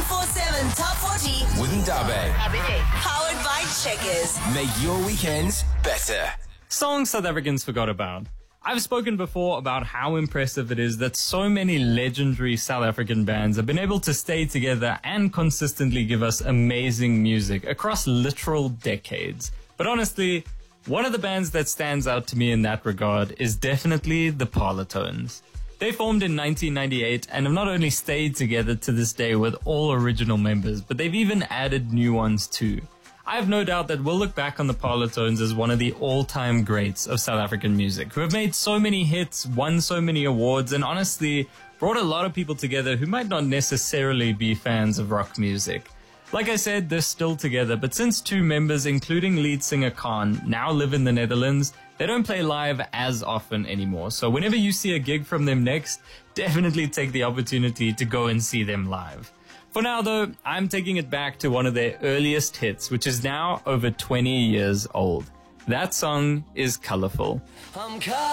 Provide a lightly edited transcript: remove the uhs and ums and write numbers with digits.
24/7 Top 40 with Ndabe. powered by Checkers. Make your weekends better. Songs South Africans forgot about. I've spoken before about how impressive it is that so many legendary South African bands have been able to stay together and consistently give us amazing music across literal decades. But honestly, one of the bands that stands out to me in that regard is definitely the Parlotones. They formed in 1998 and have not only stayed together to this day with all original members, but they've even added new ones too. I have no doubt that we'll look back on the Parlotones as one of the all-time greats of South African music, who have made so many hits, won so many awards, and honestly brought a lot of people together who might not necessarily be fans of rock music. Like I said, they're still together, but since two members, including lead singer Khan, now live in the Netherlands, they don't play live as often anymore. So whenever you see a gig from them next, definitely take the opportunity to go and see them live. For now, though, I'm taking it back to one of their earliest hits, which is now over 20 years old. That song is Colourful.